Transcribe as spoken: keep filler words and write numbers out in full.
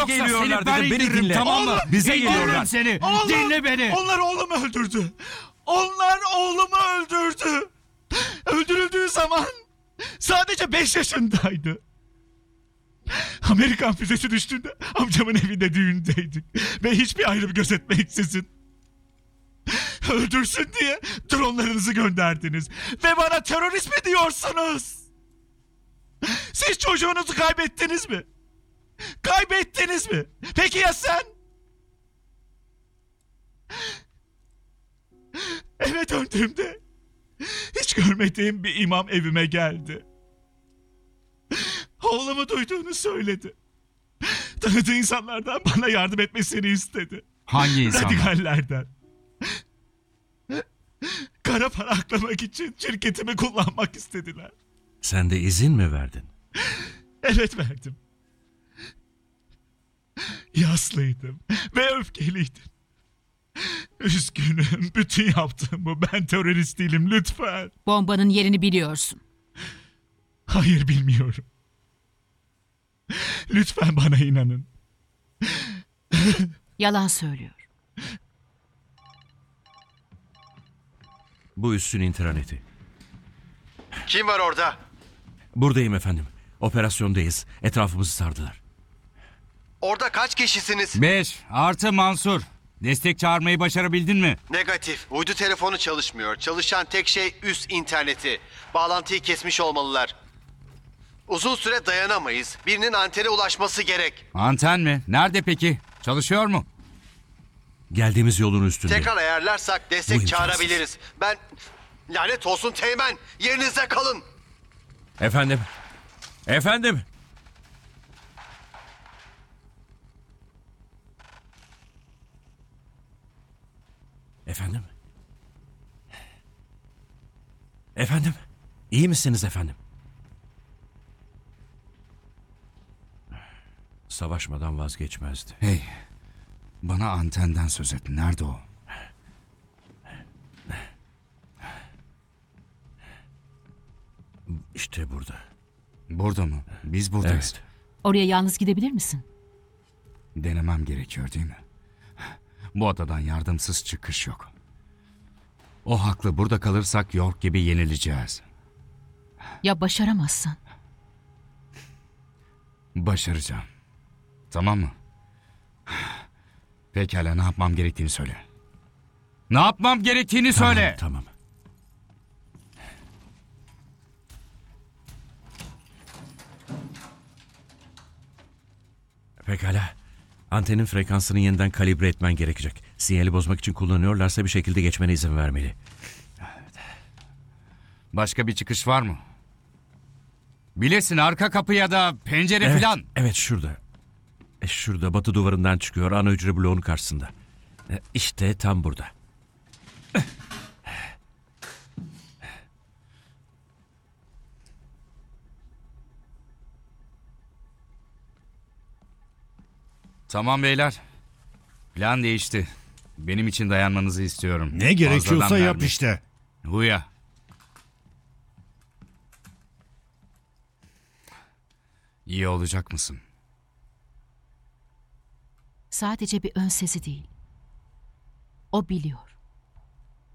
Yoksa geliyorlar seni ben dedim. Beni indiririm, dinle. tamam mı? Bize İndiririm geliyorlar. seni. Oğlum, Dinle beni. Onlar oğlumu öldürdü. Onlar oğlumu öldürdü. Öldürüldüğü zaman sadece beş yaşındaydı. Amerikan füzesi düştüğünde amcamın evinde düğündeydik. Ve hiçbir ayrım gözetmeksizin öldürsün diye dronlarınızı gönderdiniz. Ve bana terörist mi diyorsunuz? Siz çocuğunuzu kaybettiniz mi? Kaybettiniz mi? Peki ya sen? Eve döndüğümde hiç görmediğim bir imam evime geldi. Oğlumu duyduğunu söyledi. Tanıdığı insanlardan bana yardım etmesini istedi. Hangi insanlar? Radikallerden. Kara para aklamak için şirketimi kullanmak istediler. Sen de izin mi verdin? Evet, verdim. Yaslıydım ve öfkeliydim. Üzgünüm. Bütün yaptığım bu. Ben terörist değilim, lütfen. Bombanın yerini biliyorsun. Hayır, bilmiyorum. Lütfen bana inanın. Yalan söylüyor. Bu üssün interneti. Kim var orada? Buradayım efendim. Operasyondayız. Etrafımızı sardılar. Orada kaç kişisiniz? Beş. Artı Mansur. Destek çağırmayı başarabildin mi? Negatif. Uydu telefonu çalışmıyor. Çalışan tek şey üst interneti. Bağlantıyı kesmiş olmalılar. Uzun süre dayanamayız. Birinin antene ulaşması gerek. Anten mi? Nerede peki? Çalışıyor mu? Geldiğimiz yolun üstünde. Tekrar ayarlarsak Bu destek imkansız. çağırabiliriz. Ben... Lanet olsun Teğmen. Yerinizde kalın. Efendim. Efendim. Efendim. Efendim. İyi misiniz efendim? Savaşmadan vazgeçmezdi. Hey. Bana antenden söz et. Nerede o? İşte burada. Burada mı? Biz buradayız. Evet. Oraya yalnız gidebilir misin? Denemem gerekiyor değil mi? Bu adadan yardımsız çıkış yok. O haklı. Burada kalırsak York gibi yenileceğiz. Ya başaramazsan? Başaracağım. Tamam mı? Pekala, ne yapmam gerektiğini söyle. Ne yapmam gerektiğini Tamam, söyle. Tamam. Pekala. Antenin frekansını yeniden kalibre etmen gerekecek. Sinyali bozmak için kullanıyorlarsa bir şekilde geçmene izin vermeli. Başka bir çıkış var mı? Bilirsin, arka kapı ya da pencere Evet, filan. evet şurada. E, şurada batı duvarından çıkıyor, ana hücre bloğunun karşısında. E, İşte tam burada. Tamam beyler. Plan değişti. Benim için dayanmanızı istiyorum. Ne gerekiyorsa Fazladan yap mermi. işte. Huya. İyi olacak mısın? Sadece bir ön sezi değil. O biliyor.